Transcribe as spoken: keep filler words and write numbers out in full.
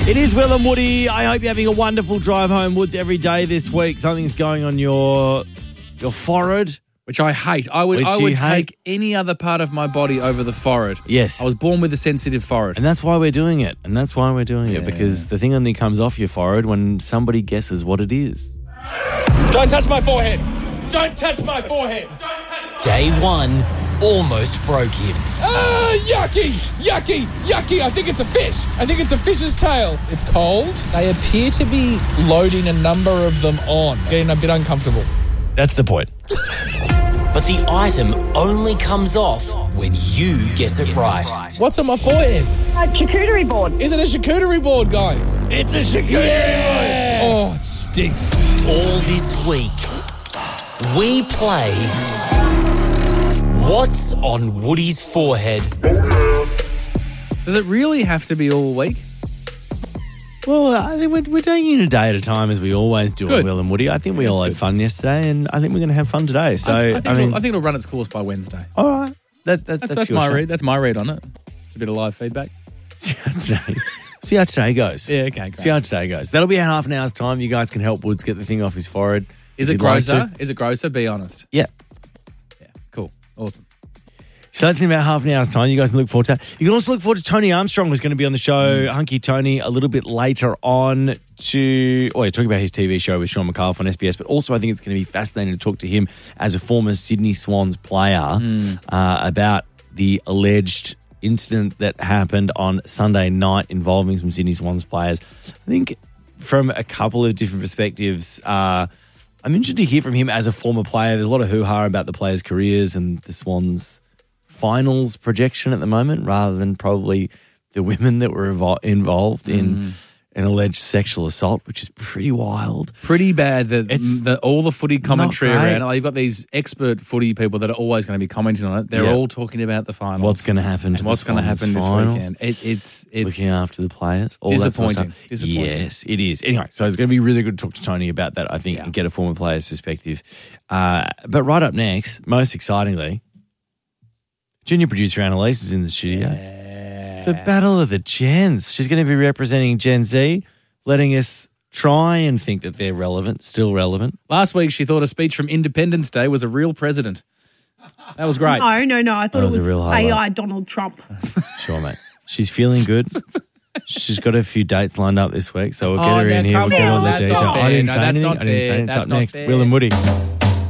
It is Will and Woody. I hope you're having a wonderful drive home, Woods, every day this week. Something's going on your your forehead. Which I hate. I would Which I you would hate? take any other part of my body over the forehead. Yes. I was born with a sensitive forehead. And that's why we're doing it. And that's why we're doing Yeah. it, because the thing only comes off your forehead when somebody guesses what it is. Don't touch my forehead. Don't touch my forehead. Don't touch my Day one almost broke him. Ah, yucky, yucky, yucky. I think it's a fish. I think it's a fish's tail. It's cold. They appear to be loading a number of them on. Getting a bit uncomfortable. That's the point. But the item only comes off when you guess it right. What's on my forehead? A charcuterie board. Is it a charcuterie board, guys? It's a charcuterie Oh, it stinks. All this week, we play What's on Woody's Forehead? Does it really have to be all week? Well, I think we're, we're taking it a day at a time, as we always do Good. on Will and Woody. I think we all had fun yesterday, and I think we're going to have fun today. So, I, I, I, think mean, it'll, I think it'll run its course by Wednesday. all right. That, that, That's, that's that's your my show. read. That's my read on it. It's a bit of live feedback. See how today, see how today goes. Yeah, okay, great. See how today goes. That'll be in half an hour's time. You guys can help Woods get the thing off his forehead. Is if it you'd like grosser? to. Is it grosser? Be honest. Yeah. Yeah, cool. Awesome. So that's in about half an hour's time. You guys can look forward to that. You can also look forward to Tony Armstrong, who's going to be on the show, Hunky Tony, a little bit later on to, oh, yeah, talking about his T V show with Sean McAuliffe on S B S, but also I think it's going to be fascinating to talk to him as a former Sydney Swans player uh, about the alleged incident that happened on Sunday night involving some Sydney Swans players. I think from a couple of different perspectives, uh, I'm interested to hear from him as a former player. There's a lot of hoo-ha about the players' careers and the Swans' finals projection at the moment, rather than probably the women that were evol- involved in an alleged sexual assault, which is pretty wild. Pretty bad that It's the, all the footy commentary not great. around. Like, you've got these expert footy people that are always going to be commenting on it. They're Yeah. all talking about the finals. What's going to happen and to what's the going to Swans happen this finals? weekend? It, it's it's Looking after the players. All that sort of disappointing. stuff. Disappointing. Yes, it is. Anyway, so it's going to be really good to talk to Tony about that, I think, Yeah. and get a former player's perspective. Uh, but right up next, most excitingly, junior producer Annalise is in the studio. The Battle of the Gens. She's going to be representing Gen Z, letting us try and think that they're relevant, still relevant. Last week, she thought a speech from Independence Day was a real president. That was great. No, no, no. I thought That it was a was real A highlight. I Donald Trump. Sure, mate. She's feeling good. She's got a few dates lined up this week, so we'll get Oh, her now in here. We'll come get on. all the That's detail. not I fair. didn't No, say that's anything. not I didn't say fair. anything. It's That's up not next. fair. Will and Woody.